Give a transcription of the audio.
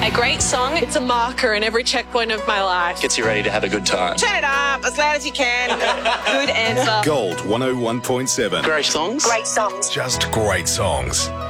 A great song. It's a marker in every checkpoint of my life. Gets you ready to have a good time. Turn it up as loud as you can. Good answer. Gold 101.7. Great songs. Great songs. Just great songs.